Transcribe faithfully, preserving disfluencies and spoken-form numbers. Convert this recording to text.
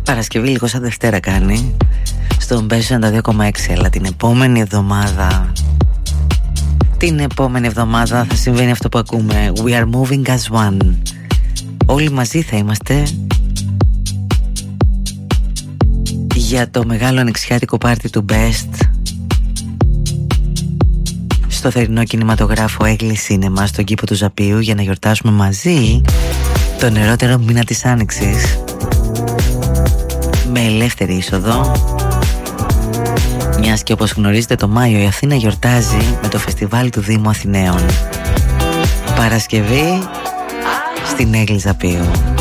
Παρασκευή λίγο σαν Δευτέρα κάνει στον Μπέσο ενενήντα δύο κόμμα έξι. Αλλά την επόμενη εβδομάδα Την επόμενη εβδομάδα θα συμβαίνει αυτό που ακούμε. We are moving as one. Όλοι μαζί θα είμαστε για το μεγάλο ανοιξιάτικο πάρτι του Best στο θερινό κινηματογράφο Έγκλη Σίνεμα στον κήπο του Ζαπίου, για να γιορτάσουμε μαζί τον νερότερο μήνα της Άνοιξης με ελεύθερη είσοδο, μιας και όπως γνωρίζετε το Μάιο η Αθήνα γιορτάζει με το φεστιβάλ του Δήμου Αθηναίων. Παρασκευή στην Έγκλη Ζαπίου.